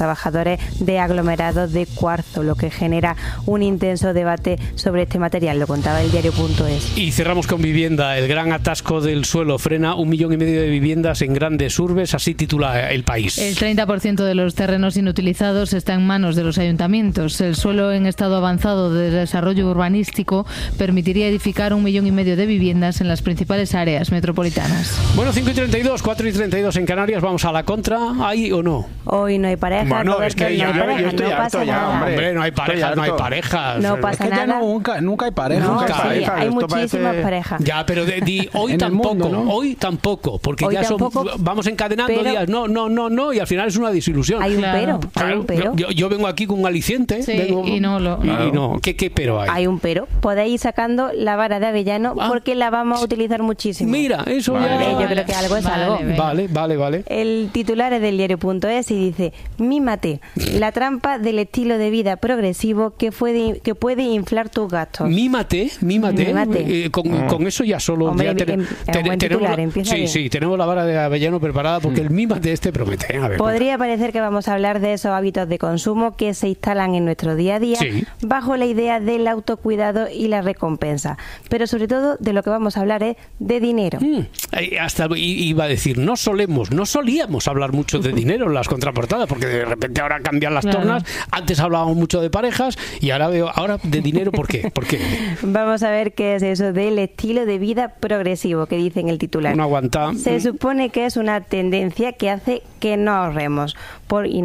trabajadores de aglomerados de cuarzo, lo que genera un intenso debate sobre este material. Lo contaba el diario.es. Y cerramos con vivienda. El gran atasco del suelo frena 1,5 millones de viviendas en grandes urbes, así titula El País. El 30% de los terrenos inutilizados está en manos de los ayuntamientos. El suelo en estado avanzado de desarrollo urbanístico permitiría edificar 1,5 millones de viviendas en las principales áreas metropolitanas. Bueno, 5:32, 4:32 en Canarias. Vamos a la contra. ¿Hay o no? Hoy no hay pareja. Bueno, es que no hay pareja, yo estoy no harto pasa ya, nada. Hombre, no hay parejas, no hay parejas. No pasa Es que ya nada. nunca hay pareja. No, nunca sí, pareja. hay Esto muchísimas parece- parejas. Ya, pero hoy En el tampoco, mundo, ¿no? hoy tampoco, porque Hoy ya tampoco, vamos encadenando pero- días, no, y al final es una desilusión. Hay un Claro. pero, hay Claro, un pero. yo vengo aquí con un aliciente. Sí, vengo- y no lo... y no. ¿Qué pero hay? Hay un pero. Podéis ir sacando la vara de avellano porque la vamos a utilizar muchísimo. Mira, eso Vale. ya... Yo creo que algo es algo. Vale. El titular es del diario.es y dice: mímate, la trampa del estilo de vida progresivo que puede inflar tus gastos. Mímate. Mímate. Con eso ya solo... Hombre, ya un buen titular, empieza bien. Sí, tenemos la vara de avellano preparada porque el mímate promete. A ver, Podría parecer que vamos a hablar de esos hábitos de consumo que se instalan en nuestro día a día Sí. bajo la idea del autocuidado y la recompensa. Pero sobre todo de lo que vamos a hablar es de dinero. Hasta iba a decir, no solíamos hablar mucho de dinero en las contraportadas, porque de repente ahora cambian las Claro. tornas. Antes hablábamos mucho de parejas y ahora de dinero. ¿Por qué? Vamos a ver qué es eso del estilo de vida progresivo que dice en el titular. No aguanta. Se supone que es una tendencia que hace que no ahorremos y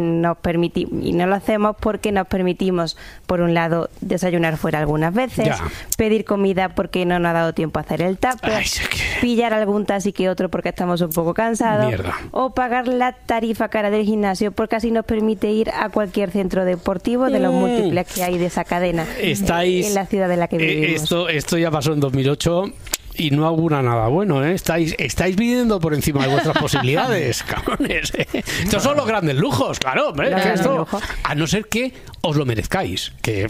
no lo hacemos porque nos permitimos, por un lado, desayunar fuera algunas veces, Ya. pedir comida porque no nos ha dado tiempo a hacer el tupper, Ay, sí que- pillar algún taxi que otro porque estamos un poco cansados, Mierda. o pagar la tarifa cara del gimnasio porque así nos permite ir a cualquier centro deportivo de los múltiples que hay de esa cadena Estáis... en la ciudad en la que vivimos. Esto ya pasó en 2008 y no augura nada bueno, ¿eh? Estáis viviendo por encima de vuestras posibilidades, cabrones. Estos son los grandes lujos, claro, hombre. Los Que grandes esto, lujos. a no ser que os lo merezcáis, que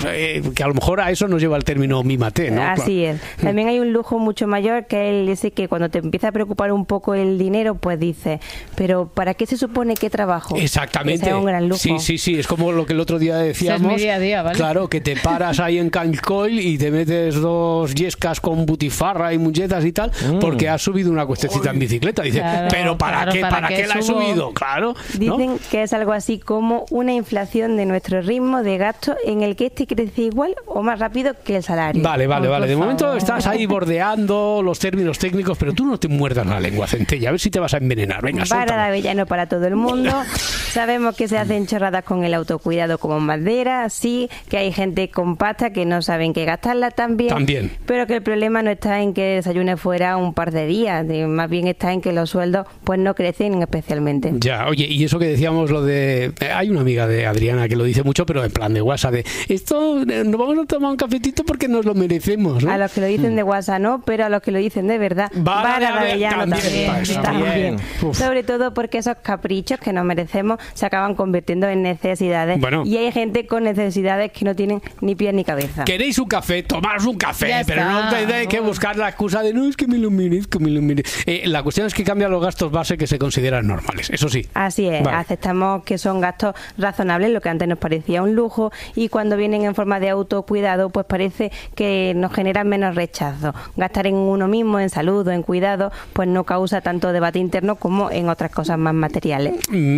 a lo mejor a eso nos lleva el término mímate, ¿no? Así es. También hay un lujo mucho mayor que es ese que cuando te empieza a preocupar un poco el dinero, pues dices, pero ¿para qué se supone que trabajo? Exactamente. Ese es un gran lujo. Sí, es como lo que el otro día decíamos. mi día a día, ¿vale? Claro, que te paras ahí en Cancoil y te metes 2 yescas con butifarra y muñetas y tal, porque has subido una cuestecita en bicicleta. Dice, Claro, pero ¿para qué la he subo? subido? Claro, ¿no? Dicen que es algo así como una inflación de nuestro ritmo de gasto en el que este crece igual o más rápido que el salario. Vale. Por De momento favor. estás ahí bordeando los términos técnicos, pero tú no te muerdas la lengua, Centella, a ver si te vas a envenenar. Venga, Vara de suéltalo. avellano para todo el mundo. Sabemos que se hacen chorradas con el autocuidado como madera, sí, que hay gente con pasta que no saben qué gastarla también. Pero que el problema no está en que desayune fuera un par de días, más bien está en que los sueldos pues no crecen especialmente. Ya, oye, y eso que decíamos lo de... hay una amiga de Adriana que lo dice mucho, pero en plan de WhatsApp, de esto nos vamos a tomar un cafetito porque nos lo merecemos, ¿no? A los que lo dicen de WhatsApp no, pero a los que lo dicen de verdad, Vara de avellano también. también. Uf. Sobre todo porque esos caprichos que nos merecemos se acaban convirtiendo en necesidades. Bueno. Y hay gente con necesidades que no tienen ni pies ni cabeza. ¿Queréis un café? Tomaros un café, Ya pero está. no tenéis que buscar la excusa de no, es que me lo merezco. La cuestión es que cambian los gastos base que se consideran normales, eso sí. Así es, Vale. aceptamos que son gastos razonables, lo que antes nos parecía un lujo, y cuando vienen en forma de autocuidado, pues parece que nos generan menos rechazo. Gastar en uno mismo, en salud o en cuidado, pues no causa tanto debate interno como en otras cosas más materiales.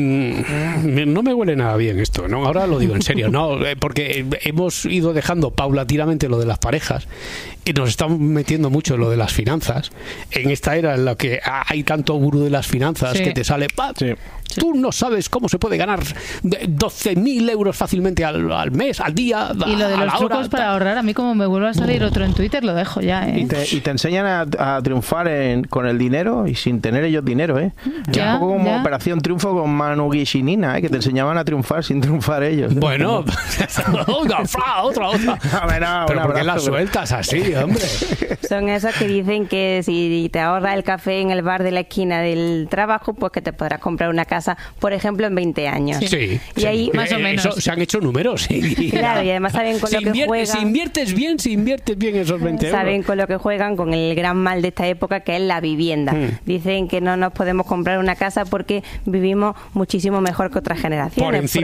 No me huele nada bien esto, ¿no? Ahora lo digo en serio, ¿no? Porque hemos ido dejando paulatinamente lo de las parejas y nos estamos metiendo mucho en lo de las finanzas. En esta era en la que hay tanto gurú de las finanzas Sí. que te sale... Sí. Tú no sabes cómo se puede ganar 12.000 euros fácilmente al mes, al día, Y lo de a los la trucos hora, para ahorrar, a mí como me vuelva a salir otro en Twitter, lo dejo ya, ¿eh? Y te enseñan a triunfar con el dinero y sin tener ellos dinero, ¿eh? Ya, un poco como ya. Operación Triunfo con Manu Guix y Nina, ¿eh? Que te enseñaban a triunfar sin triunfar ellos. Bueno, otra. A ver, no, Pero un ¿por qué abrazo, las sueltas así, hombre? Son esos que dicen que si te ahorras el café en el bar de la esquina del trabajo, pues que te podrás comprar una casa casa, por ejemplo, en 20 años. Sí, y ahí más o menos. Se han hecho números. Claro, y además saben con lo que juegan. Si inviertes bien esos 20 euros. Saben con lo que juegan, con el gran mal de esta época, que es la vivienda. Dicen que no nos podemos comprar una casa porque vivimos muchísimo mejor que otras generaciones.